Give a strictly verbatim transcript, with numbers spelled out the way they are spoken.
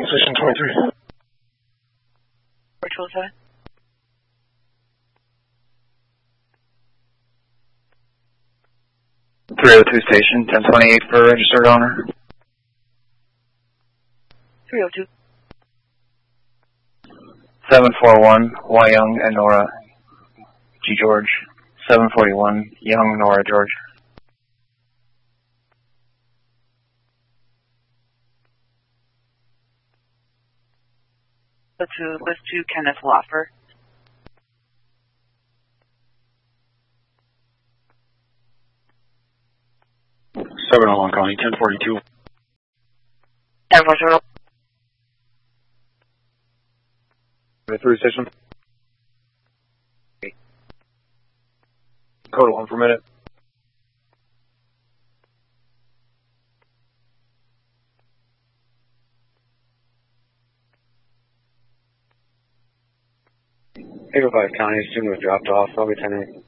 Station twenty-three. Virtual seven. three oh two Station, ten twenty-eight for registered owner. three oh two. seven forty-one, Y Young and Nora G. George. seven forty-one, Young, Nora George. Go to list two, Kenneth Loffer. seven oh one County, ten forty-two. ten four zero. three Station. Code one per minute. eight oh five County, student was dropped off, I'll be ten eight.